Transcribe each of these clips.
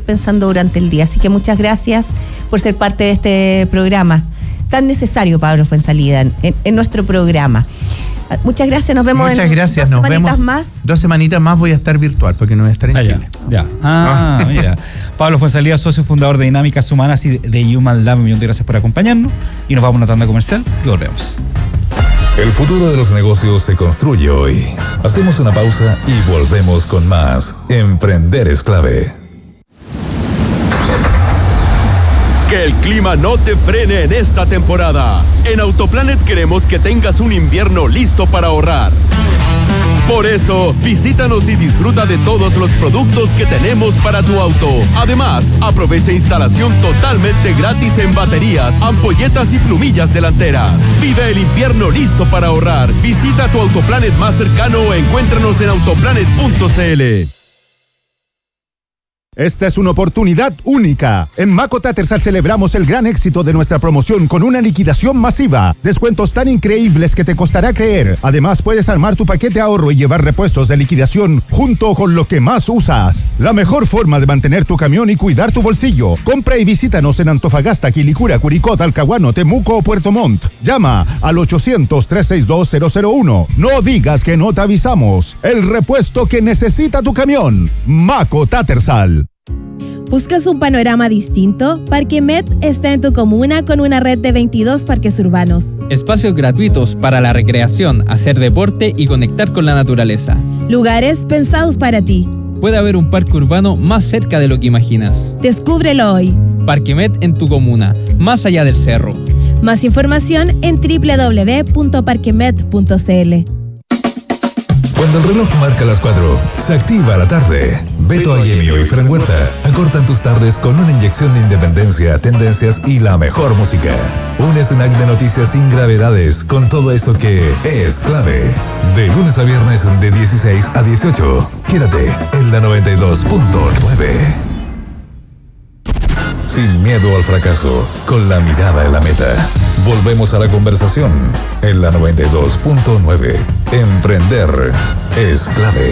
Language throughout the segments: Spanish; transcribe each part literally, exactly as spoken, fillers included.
pensando durante el día. Así que muchas gracias por ser parte de este programa tan necesario, Pablo Fuenzalida, en, en nuestro programa. Muchas gracias, nos vemos Muchas en gracias, dos nos semanitas vemos más. Dos semanitas más voy a estar virtual porque no voy a estar en ah, Chile. Ya, ya. Ah, mira. Pablo Fuenzalida, socio fundador de Dinámicas Humanas y de Human Lab. Un millón de gracias por acompañarnos. Y nos vamos a una tanda comercial y volvemos. El futuro de los negocios se construye hoy. Hacemos una pausa y volvemos con más. Emprender es clave. Que el clima no te frene en esta temporada. En Autoplanet queremos que tengas un invierno listo para ahorrar. Por eso, visítanos y disfruta de todos los productos que tenemos para tu auto. Además, aprovecha instalación totalmente gratis en baterías, ampolletas y plumillas delanteras. Vive el invierno listo para ahorrar. Visita tu Autoplanet más cercano o encuéntranos en autoplanet punto c l. Esta es una oportunidad única. En Maco Tattersall celebramos el gran éxito de nuestra promoción con una liquidación masiva. Descuentos tan increíbles que te costará creer. Además, puedes armar tu paquete ahorro y llevar repuestos de liquidación junto con lo que más usas. La mejor forma de mantener tu camión y cuidar tu bolsillo. Compra y visítanos en Antofagasta, Quilicura, Curicó, Talcahuano, Temuco o Puerto Montt. Llama al ochocientos, trescientos sesenta y dos, cero cero uno. No digas que no te avisamos. El repuesto que necesita tu camión. Maco Tattersall. ¿Buscas un panorama distinto? Parquemet está en tu comuna con una red de veintidós parques urbanos. Espacios gratuitos para la recreación, hacer deporte y conectar con la naturaleza. Lugares pensados para ti. Puede haber un parque urbano más cerca de lo que imaginas. Descúbrelo hoy. Parquemet en tu comuna, más allá del cerro. Más información en doble u doble u doble u punto parquemet punto c l. Cuando el reloj marca las cuatro, se activa la tarde. Beto Ayemio y Fran Huerta acortan tus tardes con una inyección de independencia, tendencias y la mejor música. Un snack de noticias sin gravedades con todo eso que es clave. De lunes a viernes de dieciséis a dieciocho. Quédate en la noventa y dos punto nueve. Sin miedo al fracaso, con la mirada en la meta. Volvemos a la conversación en la noventa y dos punto nueve. Emprender es clave.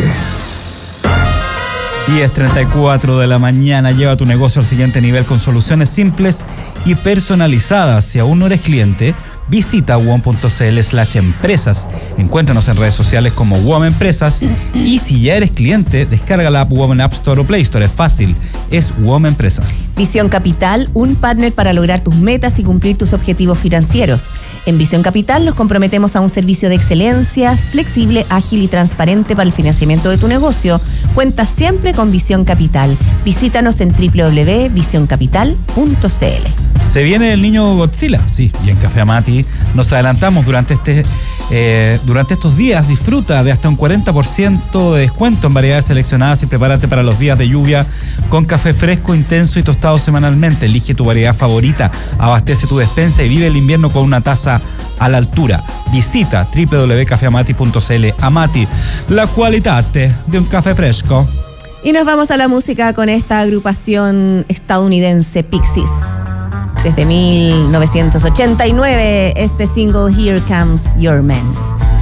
diez treinta y cuatro de la mañana. Lleva tu negocio al siguiente nivel con soluciones simples y personalizadas. Si aún no eres cliente, visita wom punto c l slash empresas. Encuéntranos en redes sociales como WOM Empresas. Y si ya eres cliente, descarga la app WOM en App Store o Play Store. Es fácil, es WOM Empresas. Visión Capital, un partner para lograr tus metas y cumplir tus objetivos financieros. En Visión Capital nos comprometemos a un servicio de excelencia, flexible, ágil y transparente para el financiamiento de tu negocio. Cuenta siempre con Visión Capital. Visítanos en doble u doble u doble u punto visión capital punto c l. Se viene el niño Godzilla, sí, y en Café Amati nos adelantamos durante este eh, durante estos días. Disfruta de hasta un cuarenta por ciento de descuento en variedades seleccionadas y prepárate para los días de lluvia con café fresco, intenso y tostado semanalmente. Elige tu variedad favorita, abastece tu despensa y vive el invierno con una taza a la altura. Visita doble u doble u doble u punto café amati punto c l. Amati, la qualità de un café fresco. Y nos vamos a la música con esta agrupación estadounidense Pixies. Desde mil novecientos ochenta y nueve, este single Here Comes Your Man.